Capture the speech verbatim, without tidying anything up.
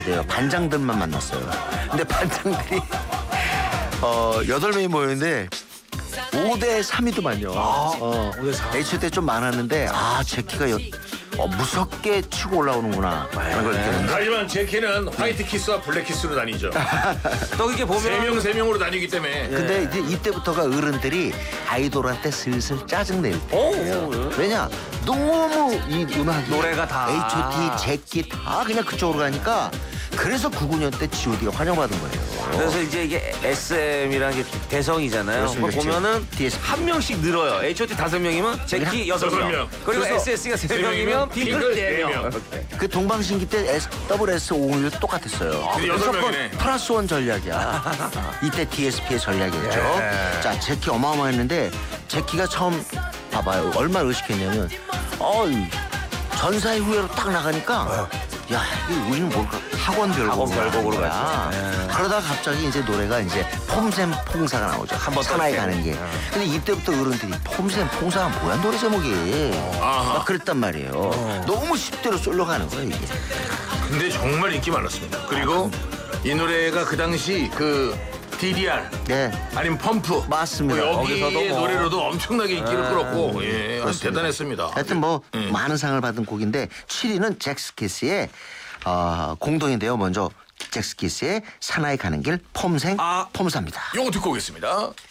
돼요. 반장들만 만났어요. 근데 반장들이 어 여덟 명이 모였는데 오 대 삼이더만요. 아, 어, 오 대 삼. 에이치 오 때 좀 많았는데 아 제키가 여, 어, 무섭게 치고 올라오는구나 그런 걸 느꼈는데 하지만 제키는 화이트 키스와 블랙 키스로 다니죠. 또 이렇게 보면 세 명 세 명으로 다니기 때문에. 근데 이제 이때부터가 어른들이 아이돌한테 슬슬 짜증낼 오, 때예요. 오, 오. 왜냐 너무 이 음악이 노래가 다. 에이치 오 티, 제키 다 그냥 그쪽으로 가니까 그래서 구십구 년 때 지 오 디가 환영받은 거예요. 그래서 이제 이게 에스엠이라는 게 대성이잖아요. 그렇습니다. 그걸 보면은 디에스피. 한 명씩 늘어요. 에이치 오 티 다섯 명이면 제키 여섯 여섯 명. 명. 그리고 그래서 에스에스가 세 세 명이면 명이면 핑클 핑클 네 네 명. 명. 그 동방신기 때 S, 더블 에스 오십일 똑같았어요. 근데 여섯 무조건 명이네. 플러스 원 전략이야. 이때 디에스피의 전략이었죠. 예. 자, 제키 어마어마했는데 제키가 처음 봐봐요. 얼마나 의식했냐면 어이 전사의 후예로 딱 나가니까 야, 이게 우리는 뭘까? 학원 별곡. 학원 별곡으로 거야. 갔죠. 예. 그러다가 갑자기 이제 노래가 이제 폼샘 퐁사가 나오죠. 한번 사나이 떴어요. 가는 게. 근데 이때부터 어른들이 폼샘 퐁사가 뭐야 노래 제목이. 아하. 막 그랬단 말이에요. 너무 십 대로 쏠려 가는 거예요 이게. 근데 정말 인기 많았습니다. 그리고 이 노래가 그 당시 그 디디알 네. 아니면 펌프 맞습니다. 뭐 여기의 거기서도 뭐. 노래로도 엄청나게 인기를 끌었고 예, 아주 대단했습니다. 하여튼 뭐 음. 많은 상을 받은 곡인데 칠 위는 잭스키스의 어, 공동인데요. 먼저 잭스키스의 사나이 가는 길 폼생 아. 폼사입니다. 요거 듣고 오겠습니다.